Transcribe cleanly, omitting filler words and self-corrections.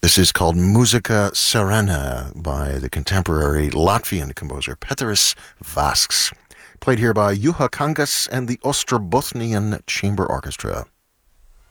This is called Musica Serena by the contemporary Latvian composer Peteris Vasks, played here by Juha Kangas and the Ostrobothnian Chamber Orchestra.